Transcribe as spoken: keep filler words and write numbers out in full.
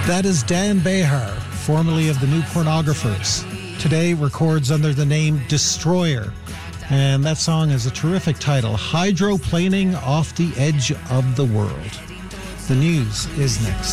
That is Dan Behar, formerly of the New Pornographers. Today records under the name Destroyer. And that song has a terrific title, Hydroplaning Off the Edge of the World. The news is next.